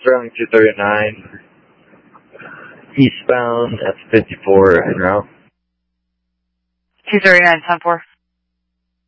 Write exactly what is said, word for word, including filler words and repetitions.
Sterling two thirty-nine, eastbound at fifty-four en route. two thirty-nine, ten four.